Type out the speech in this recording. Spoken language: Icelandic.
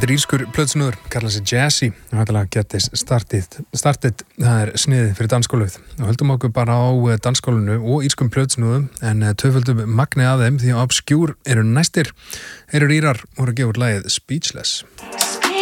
Þetta írskur plötusnúður, kallar sig Jazzy og hættilega getist startið, það sniðið fyrir dansskólið og höldum okkur bara á dansskólinu og írskum plötusnúðum en tvöföldum magnið af þeim því að Obscure eru næstir. Þeir eru Írar og eru að gefa út lagið Speechless.